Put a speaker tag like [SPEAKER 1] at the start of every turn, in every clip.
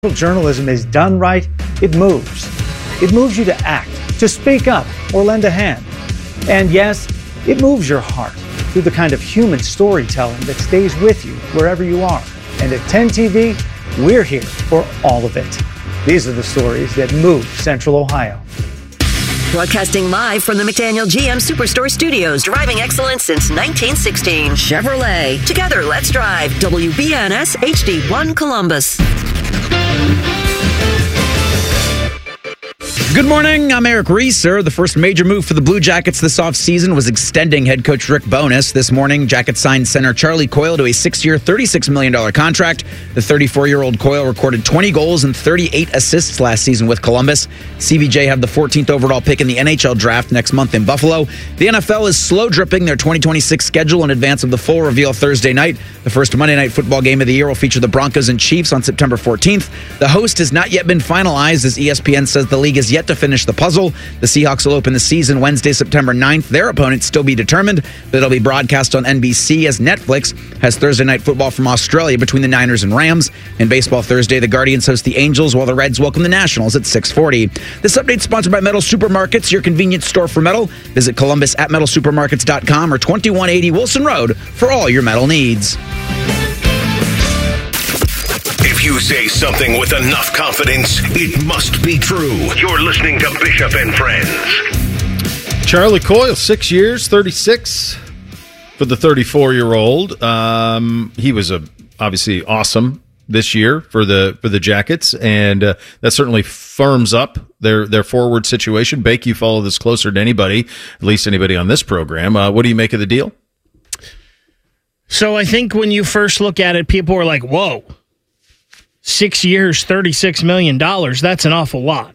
[SPEAKER 1] Journalism is done right, it moves. It moves you to act, to speak up, or lend a hand. And yes, it moves your heart through the kind of human storytelling that stays with you wherever you are. And at 10 TV, we're here for all of it. These are the stories that move Central Ohio.
[SPEAKER 2] Broadcasting live from the McDaniel GM Superstore Studios, driving excellence since 1916. Chevrolet. Together, let's drive. WBNS HD1 Columbus.
[SPEAKER 3] Good morning, I'm Eric Reeser. The first major move for the Blue Jackets this offseason was extending head coach Rick Bowness. This morning, Jackets signed center Charlie Coyle to a 6-year, $36 million contract. The 34-year-old Coyle recorded 20 goals and 38 assists last season with Columbus. CBJ had the 14th overall pick in the NHL draft next month in Buffalo. The NFL is slow dripping their 2026 schedule in advance of the full reveal Thursday night. The first Monday night football game of the year will feature the Broncos and Chiefs on September 14th. The host has not yet been finalized, as ESPN says the league is yet to finish the puzzle. The Seahawks will open the season Wednesday, September 9th. Their opponents still be determined, but it'll be broadcast on NBC as Netflix has Thursday night football from Australia between the Niners and Rams. In baseball Thursday, the Guardians host the Angels while the Reds welcome the Nationals at 6:40. This update is sponsored by Metal Supermarkets, your convenience store for metal. Visit Columbus at metalsupermarkets.com or 2180 Wilson Road for all your metal needs.
[SPEAKER 4] If you say something with enough confidence, it must be true. You're listening to Bishop and Friends.
[SPEAKER 5] Charlie Coyle, 6 years, 36 for the 34-year-old. He was obviously awesome this year for the Jackets, and that certainly firms up their forward situation. Bake, you follow this closer than anybody, at least anybody on this program. What do you make of the deal?
[SPEAKER 6] So I think when you first look at it, people are like, whoa. 6 years, $36 million. That's an awful lot.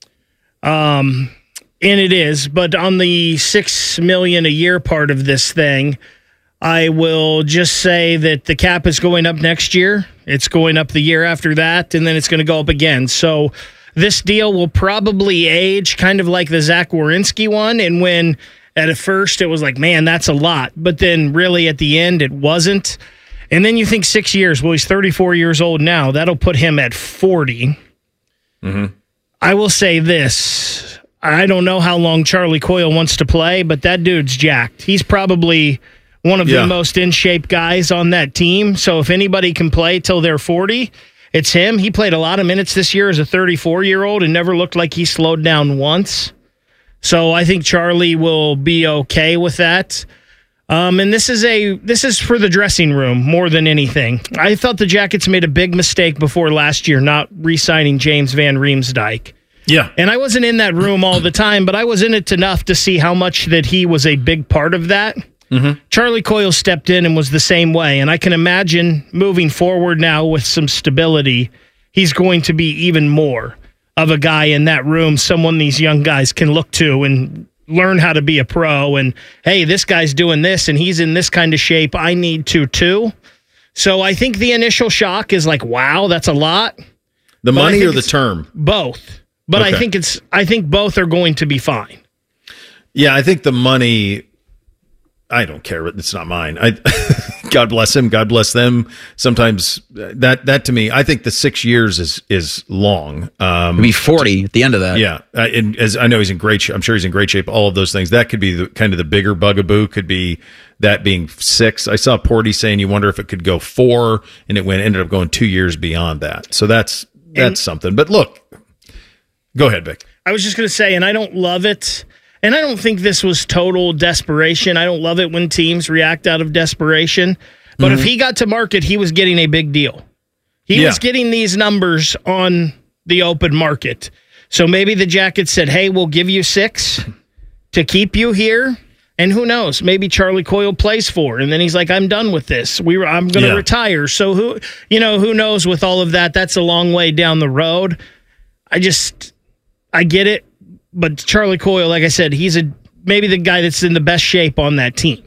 [SPEAKER 6] And it is. But on the $6 million a year part of this thing, I will just say that the cap is going up next year. It's going up the year after that, and then it's going to go up again. So this deal will probably age kind of like the Zach Werenski one. And when at first it was like, man, that's a lot. But then really at the end, it wasn't. And then you think 6 years. Well, he's 34 years old now. That'll put him at 40. Mm-hmm. I will say this. I don't know how long Charlie Coyle wants to play, but that dude's jacked. He's probably one of the most in-shape guys on that team. So if anybody can play till they're 40, it's him. He played a lot of minutes this year as a 34-year-old and never looked like he slowed down once. So I think Charlie will be okay with that. And this is for the dressing room more than anything. I thought the Jackets made a big mistake before last year not re-signing James Van Riemsdyk.
[SPEAKER 5] Yeah.
[SPEAKER 6] And I wasn't in that room all the time, but I was in it enough to see how much that he was a big part of that. Mm-hmm. Charlie Coyle stepped in and was the same way. And I can imagine moving forward now with some stability, he's going to be even more of a guy in that room, someone these young guys can look to and learn how to be a pro, and hey, this guy's doing this and he's in this kind of shape. I need to too. So I think the initial shock is like, wow, that's a lot.
[SPEAKER 5] The money or the term?
[SPEAKER 6] Both. But okay. I think both are going to be fine.
[SPEAKER 5] Yeah, I think the money, I don't care. It's not mine. God bless him. God bless them. Sometimes that to me, I think the 6 years is long.
[SPEAKER 3] It'll be 40 at the end of that.
[SPEAKER 5] Yeah. And as I know he's in great shape. I'm sure he's in great shape. All of those things. That could be kind of the bigger bugaboo, could be that being 6. I saw Porty saying you wonder if it could go 4, and it ended up going 2 years beyond that. So that's something. But look, go ahead, Vic.
[SPEAKER 6] I was just going to say, and I don't love it. And I don't think this was total desperation. I don't love it when teams react out of desperation. But if he got to market, he was getting a big deal. He was getting these numbers on the open market. So maybe the Jackets said, hey, we'll give you 6 to keep you here. And who knows? Maybe Charlie Coyle plays 4. And then he's like, I'm done with this. I'm going to retire. So who knows with all of that? That's a long way down the road. I get it. But Charlie Coyle, like I said, he's maybe the guy that's in the best shape on that team.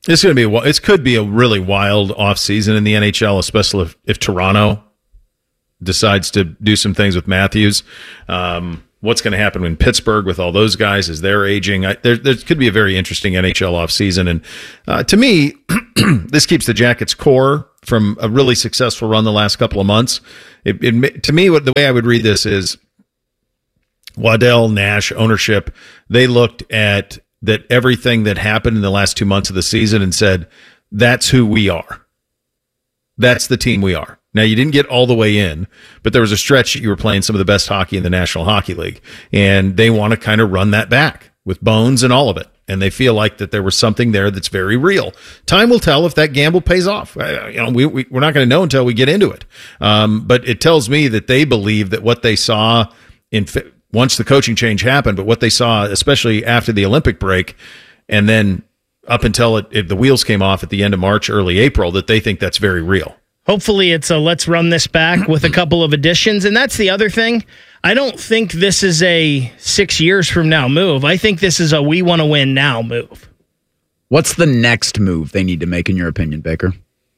[SPEAKER 5] It could be a really wild offseason in the NHL, especially if Toronto decides to do some things with Matthews. We'll what's going to happen in Pittsburgh with all those guys as they're aging. There could be a very interesting NHL offseason. And to me, this keeps the Jackets core from a really successful run the last couple of months. To me, the way I would read this is Waddell, Nash, ownership, they looked at that everything that happened in the last 2 months of the season and said, that's who we are. That's the team we are. Now, you didn't get all the way in, but there was a stretch that you were playing some of the best hockey in the National Hockey League, and they want to kind of run that back with Bones and all of it. And they feel like that there was something there that's very real. Time will tell if that gamble pays off. We're not going to know until we get into it. But it tells me that they believe that what they saw once the coaching change happened, but what they saw, especially after the Olympic break, and then up until the wheels came off at the end of March, early April, that they think that's very real.
[SPEAKER 6] Hopefully it's a let's run this back with a couple of additions. And that's the other thing. I don't think this is a 6 years from now move. I think this is a we want to win now move.
[SPEAKER 3] What's the next move they need to make, in your opinion, Baker?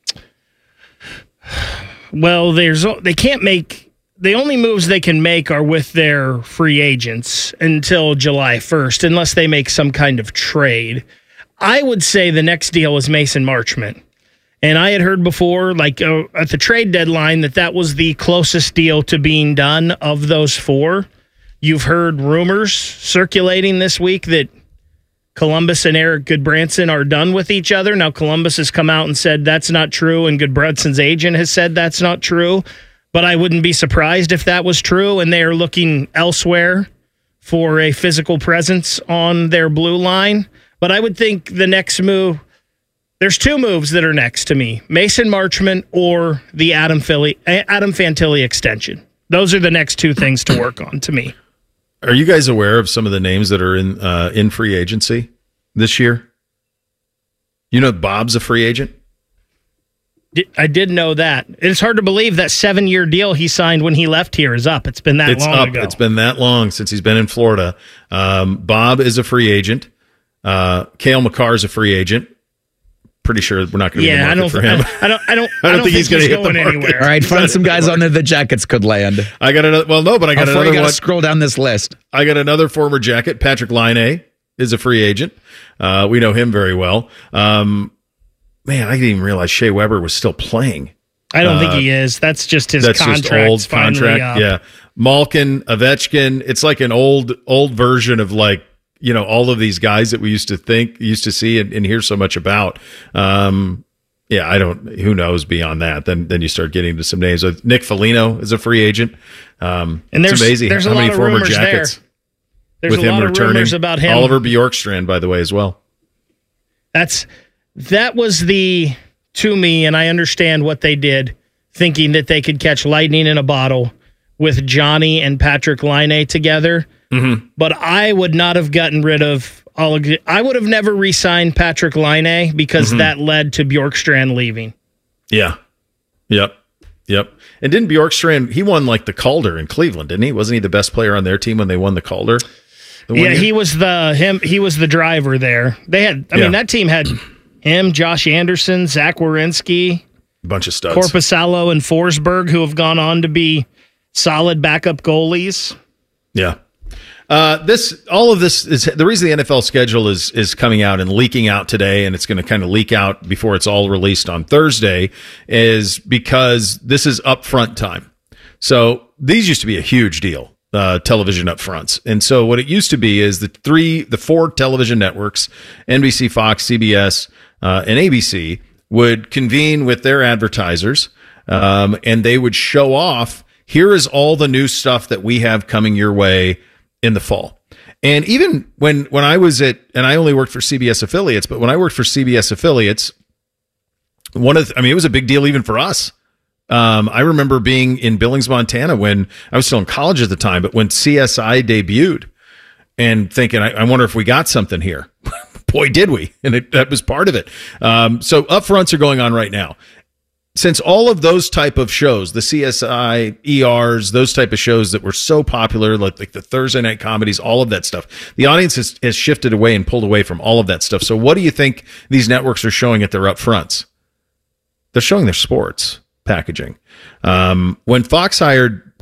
[SPEAKER 6] Well, they can't make... The only moves they can make are with their free agents until July 1st, unless they make some kind of trade. I would say the next deal is Mason Marchment. And I had heard before, like at the trade deadline, that was the closest deal to being done of those four. You've heard rumors circulating this week that Columbus and Eric Goodbranson are done with each other. Now, Columbus has come out and said that's not true, and Goodbranson's agent has said that's not true. But I wouldn't be surprised if that was true, and they are looking elsewhere for a physical presence on their blue line. But I would think the next move... There's two moves that are next to me: Mason Marchment or the Adam Fantilli extension. Those are the next two things to work on to me.
[SPEAKER 5] Are you guys aware of some of the names that are in free agency this year? You know, Bob's a free agent.
[SPEAKER 6] I did know that. It's hard to believe that 7-year deal he signed when he left here is up. It's been that long ago.
[SPEAKER 5] It's been that long since he's been in Florida. Bob is a free agent. Cale Makar is a free agent. Pretty sure we're not going to be in the market for him.
[SPEAKER 6] I don't think he's going to hit the market anywhere.
[SPEAKER 3] All right, find some guys on there the Jackets could land.
[SPEAKER 5] I got another. Well, no, but I got another one.
[SPEAKER 3] Scroll down this list.
[SPEAKER 5] I got another former Jacket. Patrick Laine is a free agent. We know him very well. Man, I didn't even realize Shea Weber was still playing.
[SPEAKER 6] I don't think he is. That's just his contract.
[SPEAKER 5] Just old contract. Yeah, Malkin, Ovechkin. It's like an old version of like, you know, all of these guys that we used to see and hear so much about. Who knows beyond that? Then you start getting to some names. Nick Foligno is a free agent. And
[SPEAKER 6] it's
[SPEAKER 5] amazing how many former Jackets
[SPEAKER 6] with him returning. About him.
[SPEAKER 5] Oliver Bjorkstrand, by the way, as well.
[SPEAKER 6] That was to me, and I understand what they did, thinking that they could catch lightning in a bottle with Johnny and Patrick Laine together. Mm-hmm. But I would not have gotten rid of I would have never re-signed Patrick Laine because that led to Bjorkstrand leaving.
[SPEAKER 5] Yeah. Yep. And didn't Bjorkstrand, he won like the Calder in Cleveland, didn't he? Wasn't he the best player on their team when they won the Calder?
[SPEAKER 6] He was the driver there. They had, I mean, that team had him, Josh Anderson, Zach Werenski,
[SPEAKER 5] a bunch of studs,
[SPEAKER 6] Korpisalo and Forsberg, who have gone on to be solid backup goalies.
[SPEAKER 5] Yeah. All of this is the reason the NFL schedule is coming out and leaking out today, and it's going to kind of leak out before it's all released on Thursday, is because this is upfront time. So these used to be a huge deal, television upfronts. And so what it used to be is the four television networks, NBC, Fox, CBS, and ABC, would convene with their advertisers, and they would show off, here is all the new stuff that we have coming your way in the fall. And even when I was and I only worked for CBS affiliates, but when I worked for CBS affiliates, it was a big deal even for us. I remember being in Billings, Montana when I was still in college at the time, but when CSI debuted and thinking, I wonder if we got something here. Boy, did we. And that was part of it. So upfronts are going on right now. Since all of those type of shows, the CSI, ERs, those type of shows that were so popular, like the Thursday night comedies, all of that stuff, the audience has shifted away and pulled away from all of that stuff. So what do you think these networks are showing at their upfronts? They're showing their sports packaging. When Fox hired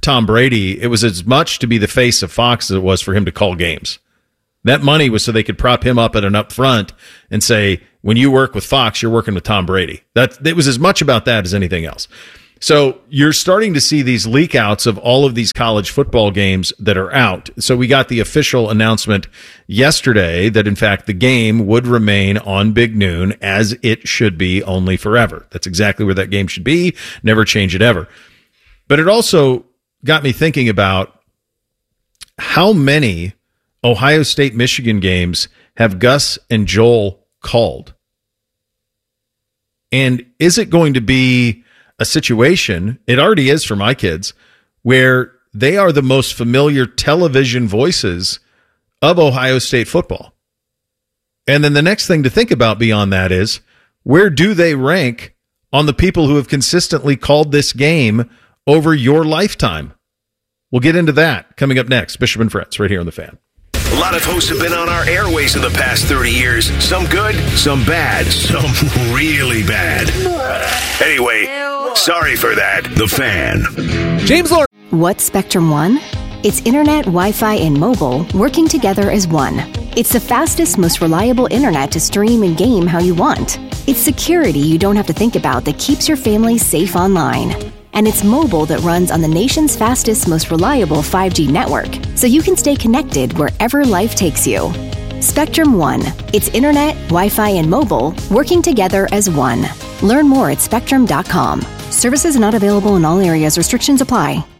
[SPEAKER 5] Tom Brady, it was as much to be the face of Fox as it was for him to call games. That money was so they could prop him up at an up front and say, when you work with Fox, you're working with Tom Brady. It was as much about that as anything else. So you're starting to see these leak outs of all of these college football games that are out. So we got the official announcement yesterday that, in fact, the game would remain on Big Noon as it should be, only forever. That's exactly where that game should be. Never change it ever. But it also got me thinking about how many Ohio State Michigan games have Gus and Joel called. And is it going to be a situation, it already is for my kids, where they are the most familiar television voices of Ohio State football? And then the next thing to think about beyond that is, where do they rank on the people who have consistently called this game over your lifetime? We'll get into that coming up next. Bishop and Friends, right here on The Fan.
[SPEAKER 4] A lot of hosts have been on our airways in the past 30 years. Some good, some bad, some really bad. Anyway, sorry for that. The Fan.
[SPEAKER 5] James Lord.
[SPEAKER 7] What's Spectrum One? It's internet, Wi-Fi, and mobile working together as one. It's the fastest, most reliable internet to stream and game how you want. It's security you don't have to think about that keeps your family safe online. And it's mobile that runs on the nation's fastest, most reliable 5G network, so you can stay connected wherever life takes you. Spectrum One. It's internet, Wi-Fi, and mobile working together as one. Learn more at spectrum.com. Services not available in all areas. Restrictions apply.